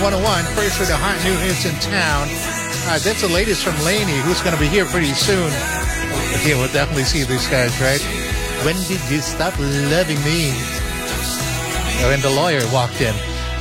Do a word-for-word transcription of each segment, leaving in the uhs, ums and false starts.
one oh one. First with the hot new hits in town. Uh, that's the latest from Lainey, who's going to be here pretty soon. Okay, we'll definitely see these guys, right? When did you stop loving me? When the lawyer walked in.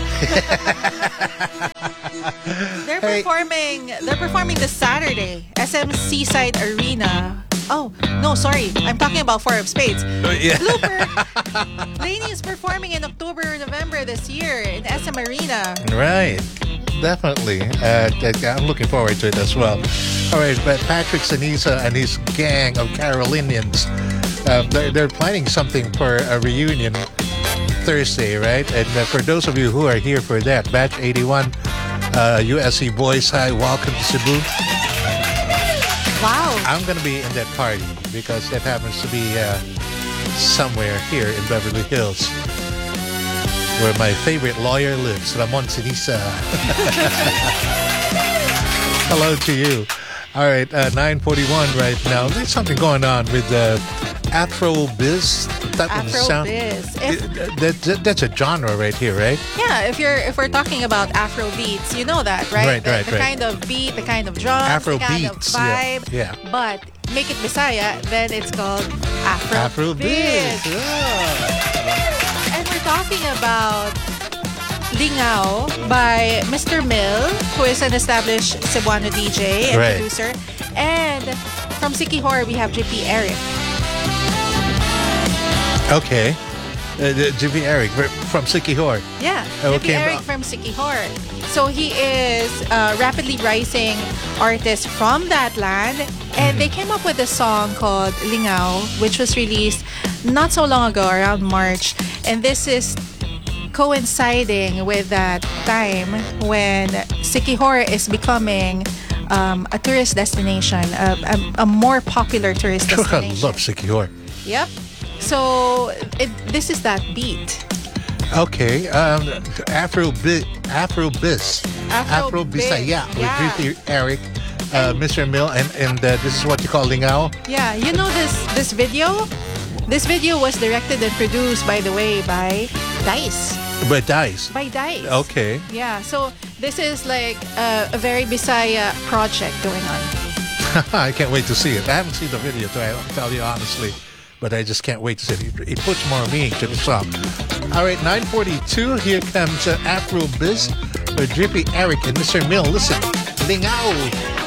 They're Hey. performing. They're performing this Saturday, S M Seaside Arena. Oh no, sorry, I'm talking about Four of Spades. Yeah. Blooper. Lainey is performing in October or November this year in S M Arena. Right. Definitely. Uh, I'm looking forward to it as well. All right, but Patrick Sanisa and his gang of Carolinians, uh, they're, they're planning something for a reunion Thursday, right? And uh, for those of you who are here for that, Batch eighty-one, uh, U S C Boys High, welcome to Cebu. Wow. I'm going to be in that party because that happens to be uh, somewhere here in Beverly Hills, where my favorite lawyer lives, Ramon Sinisa. Hello to you. All right, uh, nine forty-one right now. There's something going on with uh, Afro-biz. That would sound- Afro-biz. If- Uh, that, that, that's a genre right here, right? Yeah, if you're if we're talking about Afro beats, you know that, right? Right, the, right, the right. kind of beat, the kind of drums, Afro the kind beats, of yeah, vibe. yeah. But make it Bisaya, then it's called Afro, Afro-biz. Yeah. And we're talking about Lingao by Mister Mill, who is an established Cebuano D J and Right. producer. And from Sikihor, we have J P Eric. Okay. Uh, J P Eric from Sikihor. Yeah, Oh, J P okay. Eric from Sikihor. So he is a rapidly rising artist from that land. And they came up with a song called Lingao, which was released not so long ago, around March. And this is coinciding with that time when Sikihor is becoming um, a tourist destination, a, a, a more popular tourist I destination. love Sikihor. Yep. So it, this is that beat. Okay, um, Afro Afro Biz, Afro Bisaya Biz, with yeah. J P Eric, uh, Mister Mill, and and uh, this is what you call Lingao. Yeah, you know this this video? This video was directed and produced, by the way, by Dice. But Dice. By Dice. Okay. Yeah, so this is like a, a very Bisaya project going on. I can't wait to see it. I haven't seen the video, to I'll tell you honestly, but I just can't wait to see it. It, it puts more meaning to the song. All right, nine forty-two. Here comes uh, Afro Biz with J P Eric and Mister Mill. Listen, Lingao.